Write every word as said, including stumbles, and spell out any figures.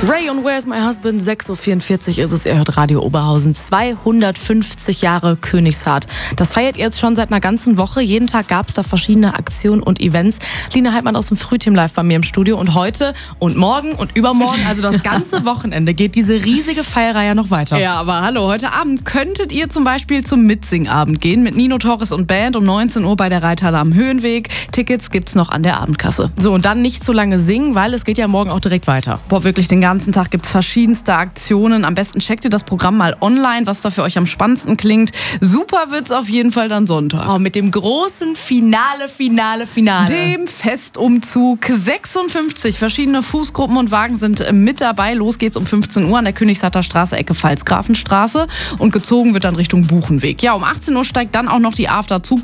Ray und Where's My Husband? sechs Uhr vierundvierzig ist es, ihr hört Radio Oberhausen. zweihundertfünfzig Jahre Königshardt. Das feiert ihr jetzt schon seit einer ganzen Woche. Jeden Tag gab es da verschiedene Aktionen und Events. Lina Heidmann aus dem Frühteam live bei mir im Studio. Und heute und morgen und übermorgen, also das ganze Wochenende, geht diese riesige Feierreihe noch weiter. Ja, aber hallo, heute Abend könntet ihr zum Beispiel zum Mitsingabend gehen mit Nino Torres und Band um neunzehn Uhr bei der Reithalle am Höhenweg. Tickets gibt's noch an der Abendkasse. So, und dann nicht zu lange singen, weil es geht ja morgen auch direkt weiter. Boah, wirklich den ganzen Tag gibt's verschiedenste Aktionen. Am besten checkt ihr das Programm mal online, was da für euch am spannendsten klingt. Super wird's auf jeden Fall dann Sonntag. Oh, mit dem großen Finale, Finale, Finale. Dem Festumzug. sechsundfünfzig verschiedene Fußgruppen und Wagen sind mit dabei. Los geht's um fünfzehn Uhr an der Königsharter Straße, Ecke Pfalzgrafenstraße. Und gezogen wird dann Richtung Buchenweg. Ja, um achtzehn Uhr steigt dann auch noch die Afterzug